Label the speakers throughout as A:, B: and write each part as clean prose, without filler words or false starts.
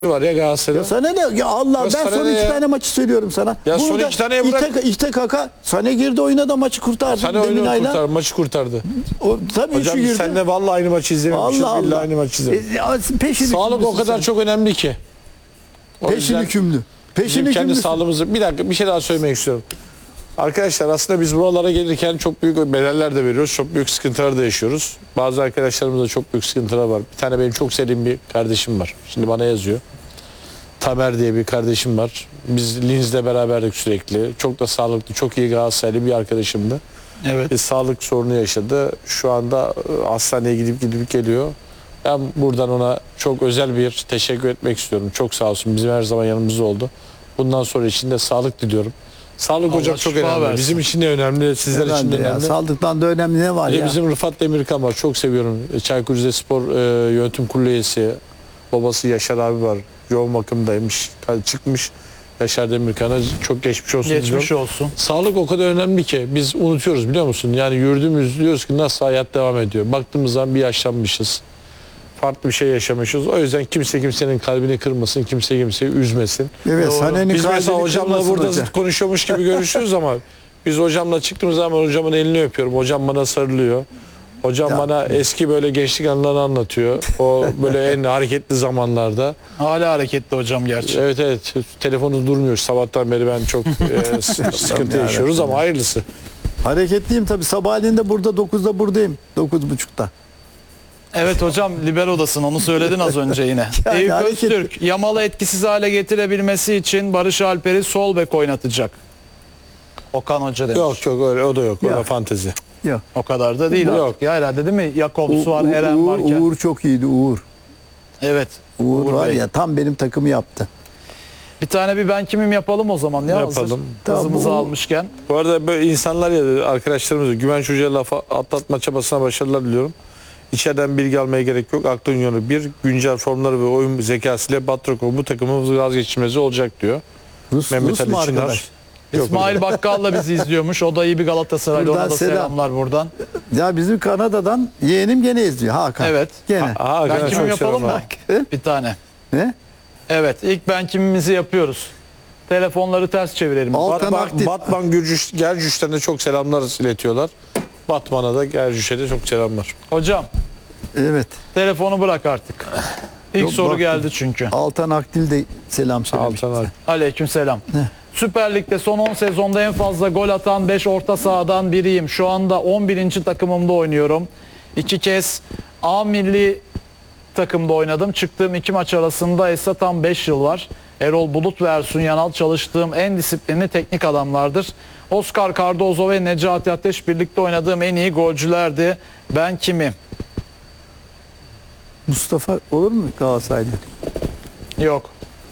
A: var ya Galatasaray'da.
B: Ya sana ne? Ya Allah, ben son iki tane maçı söylüyorum sana.
A: Ya son iki taneye bırak.
B: İşte Kaka Sane girdi oyuna da maçı kurtardı.
A: Sane oyunu kurtardı, maçı kurtardı.
B: Tabii
A: Hocam biz seninle vallahi aynı maçı izlememişiz.
B: Allah
A: Billahi
B: Allah.
A: aynı maçı izlememişiz.
B: Peşin
A: Sağlık o kadar çok önemli ki.
B: Peşin hükümlü.
A: Bizim kendi sağlığımızı... Bir dakika bir şey daha söylemek istiyorum. Arkadaşlar aslında biz buralara gelirken çok büyük bedeller de veriyoruz. Çok büyük sıkıntılar da yaşıyoruz. Bazı arkadaşlarımızda çok büyük sıkıntılar var. Bir tane benim çok sevdiğim bir kardeşim var. Şimdi bana yazıyor. Tamer diye bir kardeşim var. Biz Linz'le beraberdik sürekli. Çok da sağlıklı, çok iyi Galatasaraylı bir arkadaşımdı.
C: Evet.
A: Sağlık sorunu yaşadı. Şu anda hastaneye gidip geliyor. Ben buradan ona çok özel bir teşekkür etmek istiyorum. Çok sağ olsun. Bizim her zaman yanımızda oldu. Bundan sonra için de sağlık diliyorum. Sağlık hocam çok önemli.
C: Versin.
A: Bizim için de önemli, sizler için de önemli.
B: Sağlıktan da önemli ne var ya?
A: Bizim Rıfat Demirkan var. Çok seviyorum. Çaykur Rizespor yönetim kurulu üyesi. Babası Yaşar abi var. Yoğun bakımdaymış. Çıkmış. Yaşar Demirkan'a çok geçmiş olsun.
C: Geçmiş
A: diyorum.
C: olsun.
A: Sağlık o kadar önemli ki biz unutuyoruz biliyor musun? Yani yürüdüğümüz diyoruz ki nasıl hayat devam ediyor. Baktığımız zaman bir yaşlanmışız. Farklı bir şey yaşamışız. O yüzden kimse kimsenin kalbini kırmasın. Kimse kimseyi üzmesin.
B: Evet, Sane'nin
A: biz mesela
B: kalbini
A: hocamla
B: kırmasın
A: burada
B: hoca.
A: zıt konuşuyormuş gibi görüşüyoruz ama biz hocamla çıktığımız zaman hocamın elini öpüyorum. Hocam bana sarılıyor. Hocam bana eski böyle gençlik anılarını anlatıyor. O böyle en hareketli zamanlarda.
C: Hala hareketli hocam gerçi.
A: Evet evet. Telefonu durmuyor. Sabahtan beri ben çok sıkıntı yaşıyoruz ama hayırlısı.
B: Hareketliyim tabii. Sabahleyin de burada 9'da buradayım. 9.30'da.
C: Evet hocam liberodasın, onu söyledin az önce yine.
B: Yani
C: Eyüp
B: hareketli.
C: Öztürk Yamal'ı etkisiz hale getirebilmesi için Barış Alper'i sol bek oynatacak. Okan Hoca demiş.
A: Yok öyle, o da yok. O da
B: Yok.
A: fantezi.
B: Yok.
C: O kadar da değil
A: Yok.
C: artık ya herhalde, değil mi? Jakobs var, Eren varken.
B: Uğur çok iyiydi, Uğur.
C: Evet.
B: Uğur var
C: Bey.
B: ya, tam benim takımı yaptı.
C: Bir tane bir ben kimim yapalım o zaman ya.
A: Yapalım.
C: Hazır.
B: Tamam,
C: Kızımızı
B: bu-
C: almışken.
A: Bu arada böyle insanlar ya arkadaşlarımız Güvenç Hoca'ya laf atlatma çabasına başarılar diliyorum. İçeriden bilgi almaya gerek yok. Aklın yönü bir, güncel formları ve oyun zekasıyla Batrokov bu takımımız vazgeçilmezi olacak diyor.
B: Rus
A: Mehmet
B: mu
A: Ali Çınar.
B: arkadaş?
A: Yok,
C: İsmail Bakkal da bizi izliyormuş. O da iyi bir Galatasaraylı.
B: Buradan
C: Ona da
B: selam.
C: selamlar buradan.
B: Ya bizim Kanada'dan yeğenim gene izliyor. Hakan.
C: Evet.
B: Gene.
A: Aa,
C: Ben
A: çok
C: kimim yapalım mı?
A: selamlar.
C: Bir tane.
B: Ne?
C: Evet, ilk ben kimimizi yapıyoruz. Telefonları ters çevirelim.
B: Altan Aktif.
A: Batman Gercüş'ten de çok selamlar iletiyorlar. Batman'a da Gercüş'e de çok selamlar.
C: Hocam,
B: Evet.
C: telefonu bırak artık. İlk
B: Yok,
C: soru
B: baktım.
C: geldi çünkü.
B: Altan Akdil de selam söylemiş.
A: Altan abi.
C: Aleykümselam. Süper Lig'de son 10 sezonda en fazla gol atan 5 orta sahadan biriyim. Şu anda 11. takımımda oynuyorum. 2 kez A milli takımda oynadım. Çıktığım 2 maç arasında ise tam 5 yıl var. Erol Bulut ve Ersun Yanal çalıştığım en disiplinli teknik adamlardır. Oscar Cardozo ve Necati Ateş birlikte oynadığım en iyi golcülerdi. Ben kimim?
B: Mustafa olur mu Galatasaray'da?
C: Yok.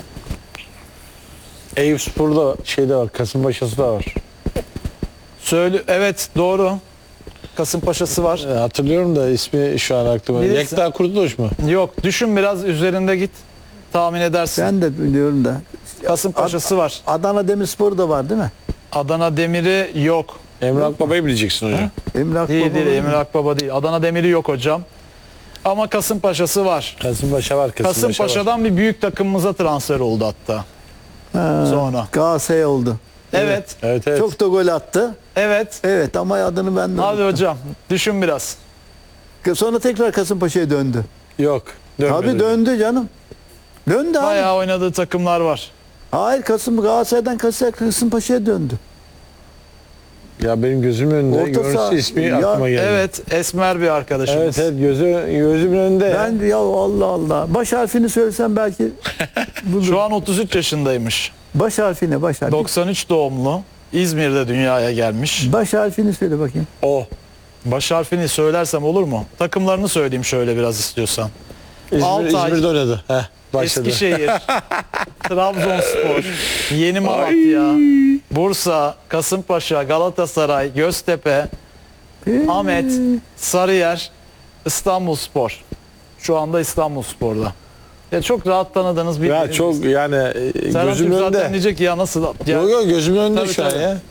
A: Eyüpspor'da şeyde var, Kasımpaşa'sı da var.
C: Söyle, evet doğru. Kasımpaşa'sı var.
A: Hatırlıyorum da ismi şu an aklıma.
C: Bilirsin.
A: Yekta Kurtuluş mu?
C: Yok, düşün biraz üzerinde git. Tahmin edersin.
B: Ben de biliyorum da.
C: Kasımpaşa'sı var.
B: Adana Demirspor da var değil mi?
C: Adana Demir'i yok.
A: Emre Akbaba'yı bileceksin hocam.
B: Emre Akbaba
C: Değil
B: var mı?
C: Emre Akbaba değil. Adana Demir'i yok hocam. Ama Kasımpaşa'sı var.
A: Kasımpaşa var.
C: Kasımpaşa'dan bir büyük takımımıza transfer oldu hatta.
B: Ha,
C: Sonra.
B: Galatasaray oldu.
C: Evet.
A: Evet evet.
B: Çok da gol attı.
C: Evet.
B: Evet ama adını ben de
C: Hadi hocam düşün biraz.
B: Sonra tekrar Kasımpaşa'ya döndü.
A: Yok. Dönmedi.
B: Tabii döndü canım. Döndü abi.
C: Bayağı oynadığı takımlar var.
B: Hayır, Galatasaray'dan Kasımpaşa'ya döndü.
A: Ya benim gözümün önünde
B: Orta saha-
A: görüntüsü ismi
B: Ya,
A: aklıma geldi.
C: Evet, esmer bir arkadaşımız.
A: Evet evet gözümün önünde.
B: Ben ya Allah Allah. Baş harfini söylesem belki bulur.
C: Şu an 33 yaşındaymış.
B: Baş harfini, baş harfi.
C: 93 doğumlu. İzmir'de dünyaya gelmiş.
B: Baş harfini söyle bakayım.
A: O.
C: Baş harfini söylersem olur mu? Takımlarını söyleyeyim şöyle biraz istiyorsan. Altay.
A: İzmir'de oynadı. Heh, başladı.
C: Eskişehir, Trabzonspor, Yeni Malatya, Bursa, Kasımpaşa, Galatasaray, Göztepe, Ahmet, Sarıyer, İstanbulspor. Şu anda İstanbulspor'da. Ya çok rahat tanıdığınız bir.
A: Ya çok yani
C: Serhan
A: gözümün
C: Türk zaten
A: önünde.
C: diyecek ya nasıl? Ya,
A: Yok yok gözümün önünde
C: Tabii,
A: şu an
C: tabii.
A: ya.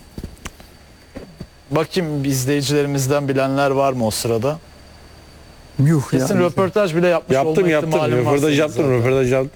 C: bakayım izleyicilerimizden bilenler var mı o sırada?
B: Yuh
C: Kesin
B: yani.
C: röportaj bile yapmış olma
A: Yaptım.
C: ihtimalim var
A: Röportaj
C: senin
A: yaptım.
C: zaten.
A: Röportaj yaptım.